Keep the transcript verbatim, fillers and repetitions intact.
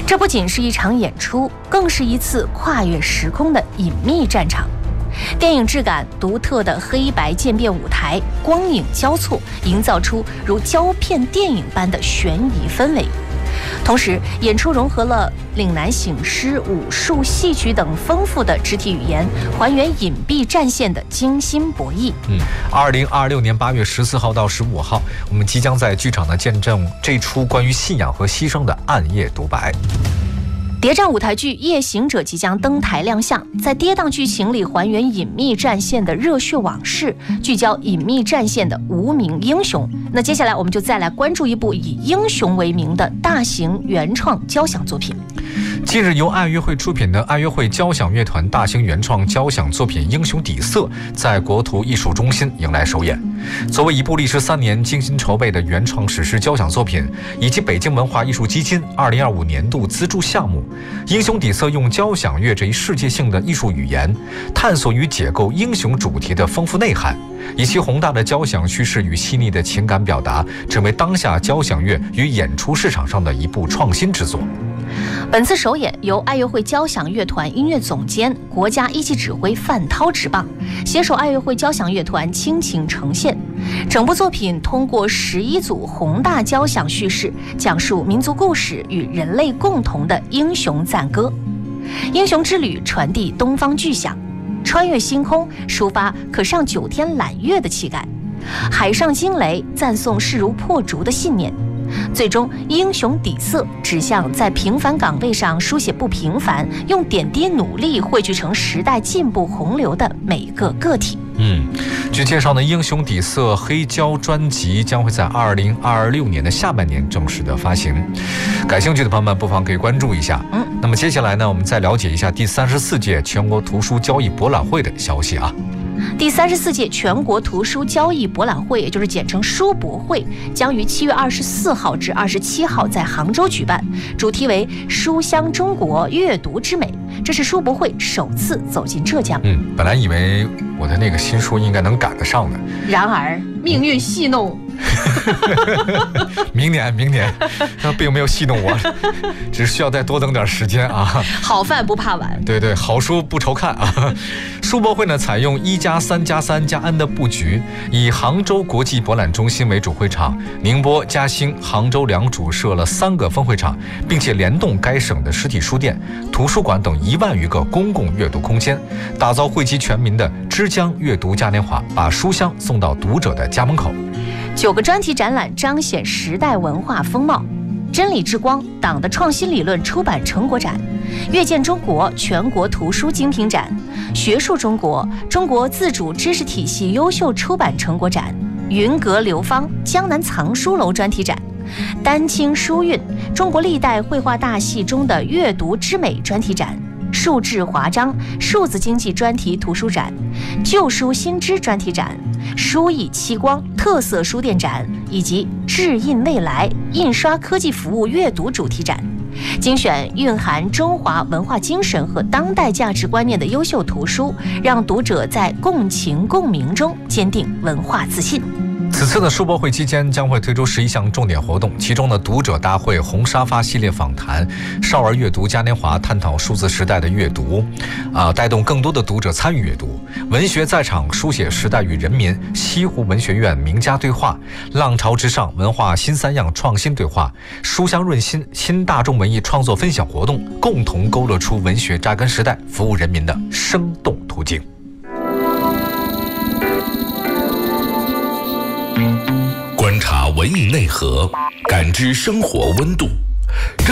这不仅是一场演出，更是一次跨越时空的隐秘战场。电影质感独特的黑白渐变舞台，光影交错，营造出如胶片电影般的悬疑氛围。同时，演出融合了岭南醒狮、武术、戏曲等丰富的肢体语言，还原隐蔽战线的精心博弈。 嗯，二零二六年八月十四号到十五号，我们即将在剧场呢见证这出关于信仰和牺牲的暗夜独白。 谍战舞台剧《夜行者》即将登台亮相，在跌宕剧情里还原隐秘战线的热血往事，聚焦隐秘战线的无名英雄。那接下来我们就再来关注一部以英雄为名的大型原创交响作品。 近日由爱乐会出品的爱乐会交响乐团大型原创交响作品《英雄底色》在国图艺术中心迎来首演。作为一部历时三年精心筹备的原创史诗交响作品，以及北京文化艺术基金二零二五年度资助项目，《英雄底色》用交响乐这一世界性的艺术语言，探索与解构英雄主题的丰富内涵，以其宏大的交响叙事与细腻的情感表达，成为当下交响乐与演出市场上的一部创新之作。 本次首演由爱乐会交响乐团音乐总监、国家一级指挥范涛执棒，携手爱乐会交响乐团倾情呈现。整部作品通过十一组宏大交响叙事，讲述民族故事与人类共同的英雄赞歌。英雄之旅传递东方巨响，穿越星空，抒发可上九天揽月的气概，海上惊雷赞颂势如破竹的信念。最终，英雄底色指向在平凡岗位上书写不平凡，用点滴努力汇聚成时代进步洪流的每个个体。 嗯，据介绍呢，《英雄底色》黑胶专辑将会在二零二六年的下半年正式的发行，感兴趣的朋友们不妨可以关注一下。嗯，那么接下来呢，我们再了解一下第三十四届全国图书交易博览会的消息啊。 第三十四届全国图书交易博览会，也就是简称书博会，将于七月二十四号至二十七号在杭州举办，主题为“书香中国，阅读之美”。这是书博会首次走进浙江。 嗯，本来以为我的那个新书应该能赶得上的， 然而命运戏弄。 明年，明年，他并没有戏弄我，只是需要再多等点时间啊。 好饭不怕晚， 对对，好书不愁看啊。书博会呢，采用一加三加三加 N 的布局，以杭州国际博览中心为主会场，宁波、嘉兴、杭州两主设了三个分会场，并且联动该省的实体书店、图书馆等一万余个公共阅读空间，打造惠及全民的之江阅读嘉年华，把书香送到读者的家门口。 九个专题展览彰显时代文化风貌，真理之光党的创新理论出版成果展，阅见中国全国图书精品展，学术中国中国自主知识体系优秀出版成果展，云阁流芳江南藏书楼专题展，丹青书韵中国历代绘画大系中的阅读之美专题展，数字华章数字经济专题图书展，旧书新知专题展，书艺七光特色书店展，以及智印未来印刷科技服务阅读主题展，精选蕴含中华文化精神和当代价值观念的优秀图书，让读者在共情共鸣中坚定文化自信。 此次的书博会期间将会推出十一项重点活动，其中的读者大会、红沙发系列访谈、少儿阅读嘉年华探讨数字时代的阅读，啊，带动更多的读者参与阅读。文学在场书写时代与人民，西湖文学院名家对话，浪潮之上文化新三样创新对话，书香润心新大众文艺创作分享活动，共同勾勒出文学扎根时代、服务人民的生动途径。 观察文艺内核，感知生活温度。